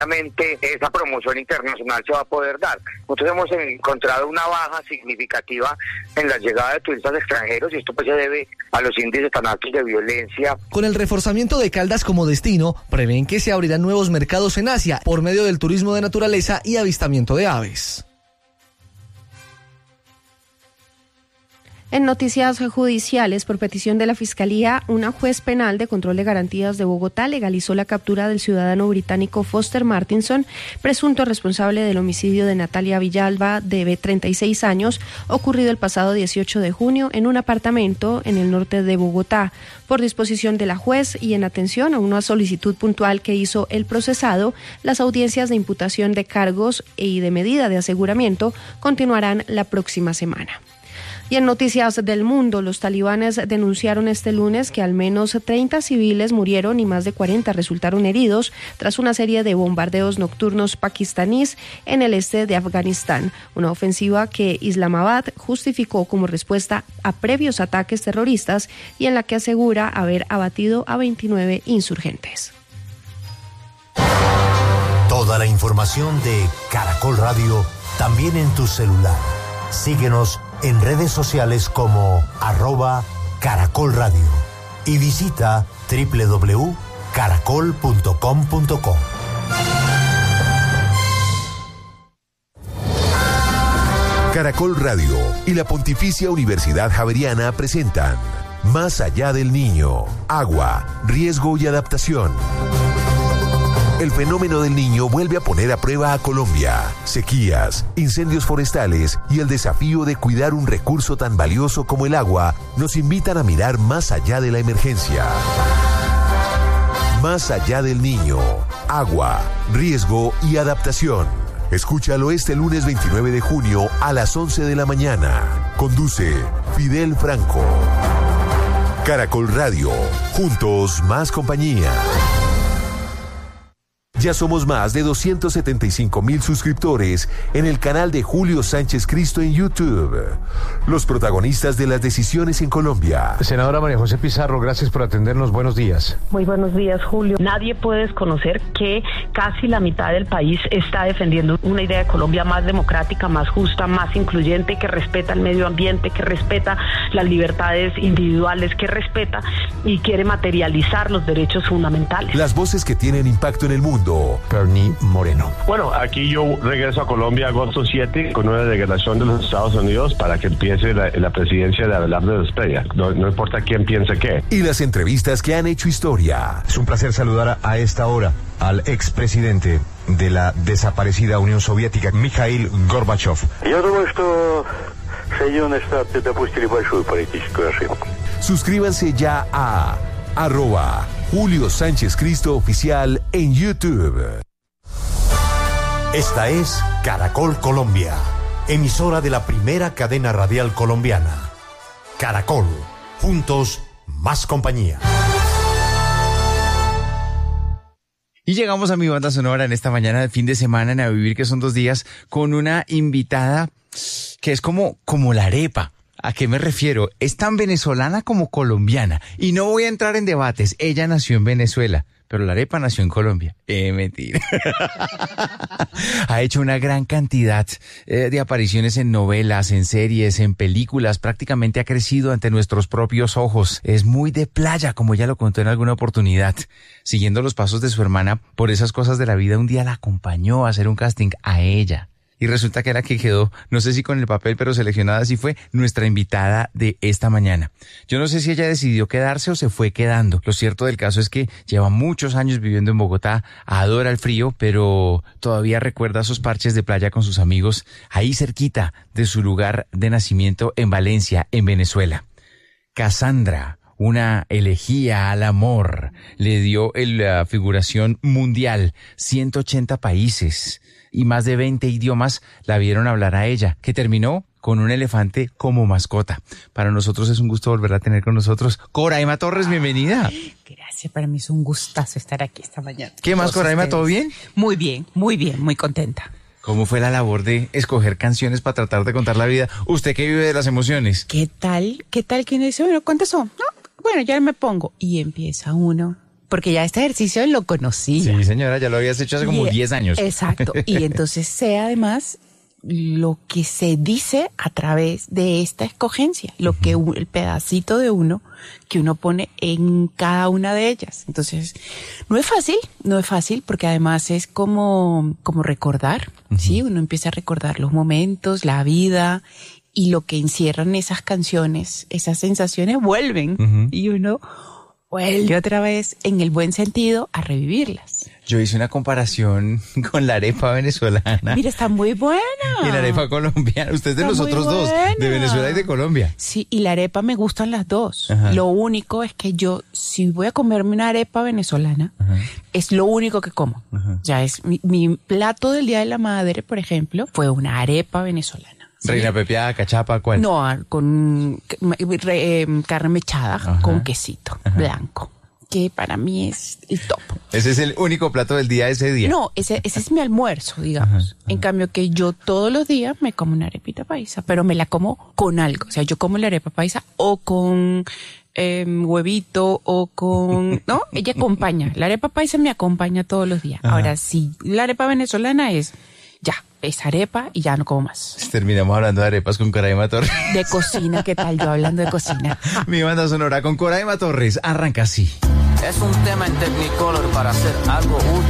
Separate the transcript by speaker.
Speaker 1: esa promoción internacional se va a poder dar. Nosotros hemos encontrado una baja significativa en la llegada de turistas extranjeros y esto pues se debe a los índices tan altos de violencia.
Speaker 2: Con el reforzamiento de Caldas como destino, prevén que se abrirán nuevos mercados en Asia por medio del turismo de naturaleza y avistamiento de aves.
Speaker 3: En noticias judiciales, por petición de la Fiscalía, una juez penal de control de garantías de Bogotá legalizó la captura del ciudadano británico Foster Martinson, presunto responsable del homicidio de Natalia Villalba, de 36 años, ocurrido el pasado 18 de junio en un apartamento en el norte de Bogotá. Por disposición de la juez y en atención a una solicitud puntual que hizo el procesado, las audiencias de imputación de cargos y de medida de aseguramiento continuarán la próxima semana. Y en noticias del mundo, los talibanes denunciaron este lunes que al menos 30 civiles murieron y más de 40 resultaron heridos tras una serie de bombardeos nocturnos pakistaníes en el este de Afganistán, una ofensiva que Islamabad justificó como respuesta a previos ataques terroristas y en la que asegura haber abatido a 29 insurgentes.
Speaker 4: Toda la información de Caracol Radio también en tu celular. Síguenos en redes sociales como @Caracol Radio y visita www.caracol.com.co.
Speaker 5: Caracol Radio y la Pontificia Universidad Javeriana presentan Más allá del niño, agua, riesgo y adaptación. El fenómeno del Niño vuelve a poner a prueba a Colombia. Sequías, incendios forestales y el desafío de cuidar un recurso tan valioso como el agua nos invitan a mirar más allá de la emergencia. Más allá del Niño, agua, riesgo y adaptación. Escúchalo este lunes 29 de junio a las 11 de la mañana. Conduce Fidel Franco. Caracol Radio, juntos más compañía. Ya somos más de 275,000 suscriptores en el canal de Julio Sánchez Cristo en YouTube. Los protagonistas de las decisiones en Colombia.
Speaker 6: Senadora María José Pizarro, gracias por atendernos. Buenos días.
Speaker 7: Muy buenos días, Julio. Nadie puede desconocer que casi la mitad del país está defendiendo una idea de Colombia más democrática, más justa, más incluyente, que respeta el medio ambiente, que respeta las libertades individuales, que respeta y quiere materializar los derechos fundamentales.
Speaker 5: Las voces que tienen impacto en el mundo.
Speaker 6: Bernie Moreno.
Speaker 8: Bueno, aquí yo regreso a Colombia agosto 7 con una delegación de los Estados Unidos para que empiece la presidencia de Abelardo Zepeda. No importa quién piense qué.
Speaker 5: Y las entrevistas que han hecho historia.
Speaker 9: Es un placer saludar a esta hora al expresidente de la desaparecida Unión Soviética, Mikhail Gorbachev.
Speaker 10: Я думаю, что Соединенные Штаты допустили большую политическую ошибку.
Speaker 5: Suscríbanse ya a @Julio Sánchez Cristo Oficial en YouTube.
Speaker 4: Esta es Caracol Colombia, emisora de la primera cadena radial colombiana. Caracol, juntos más compañía.
Speaker 11: Y llegamos a mi banda sonora en esta mañana de fin de semana en A Vivir, que son 2 días, con una invitada que es como la arepa. ¿A qué me refiero? Es tan venezolana como colombiana. Y no voy a entrar en debates. Ella nació en Venezuela, pero la arepa nació en Colombia. Mentira. Ha hecho una gran cantidad de apariciones en novelas, en series, en películas. Prácticamente ha crecido ante nuestros propios ojos. Es muy de playa, como ella lo contó en alguna oportunidad. Siguiendo los pasos de su hermana, por esas cosas de la vida, un día la acompañó a hacer un casting a ella. Y resulta que era que quedó, no sé si con el papel, pero seleccionada así fue nuestra invitada de esta mañana. Yo no sé si ella decidió quedarse o se fue quedando. Lo cierto del caso es que lleva muchos años viviendo en Bogotá, adora el frío, pero todavía recuerda esos parches de playa con sus amigos ahí cerquita de su lugar de nacimiento en Valencia, en Venezuela. Cassandra, una elegía al amor, le dio la figuración mundial, 180 países. Y más de 20 idiomas la vieron hablar a ella, que terminó con un elefante como mascota. Para nosotros es un gusto volverla a tener con nosotros. Coraima Torres, bienvenida.
Speaker 12: Gracias, para mí es un gustazo estar aquí esta mañana.
Speaker 11: ¿Qué más, Coraima? ¿Todo bien?
Speaker 12: Muy bien, muy contenta.
Speaker 11: ¿Cómo fue la labor de escoger canciones para tratar de contar la vida? Usted que vive de las emociones.
Speaker 12: ¿Qué tal que uno dice, bueno, cuántas son? No, bueno, ya me pongo. Y empieza uno porque ya este ejercicio lo conocí.
Speaker 11: Sí, señora, ya lo habías hecho hace como 10 años.
Speaker 12: Exacto. Y entonces sé además lo que se dice a través de esta escogencia, lo que el pedacito de uno que uno pone en cada una de ellas. Entonces, no es fácil porque además es como recordar, ¿sí? Uno empieza a recordar los momentos, la vida, y lo que encierran esas canciones, esas sensaciones vuelven y uno vuelve otra vez en el buen sentido a revivirlas.
Speaker 11: Yo hice una comparación con la arepa venezolana.
Speaker 12: Mira, está muy buena.
Speaker 11: Y la arepa colombiana. Usted es de los otros dos, de Venezuela y de Colombia.
Speaker 12: Sí, y la arepa me gustan las dos.
Speaker 11: Ajá.
Speaker 12: Lo único es que yo, si voy a comerme una arepa venezolana, es lo único que como. O sea, es mi plato del Día de la Madre, por ejemplo, fue una arepa venezolana. ¿Sí?
Speaker 11: Reina pepiada, cachapa, ¿cuál?
Speaker 12: No, con carne mechada, con quesito blanco, que para mí es el top.
Speaker 11: Ese es el único plato del día ese día.
Speaker 12: No, ese es mi almuerzo, digamos. En cambio que yo todos los días me como una arepita paisa, pero me la como con algo. O sea, yo como la arepa paisa o con huevito o con... ¿No? Ella acompaña. La arepa paisa me acompaña todos los días. Ahora, sí, la arepa venezolana es... Ya, es arepa y ya no como más.
Speaker 11: Terminamos hablando de arepas con Coraima Torres.
Speaker 12: De cocina, ¿qué tal? Yo hablando de cocina.
Speaker 11: Mi banda sonora con Coraima Torres arranca así.
Speaker 13: Es un tema en Technicolor para hacer algo útil.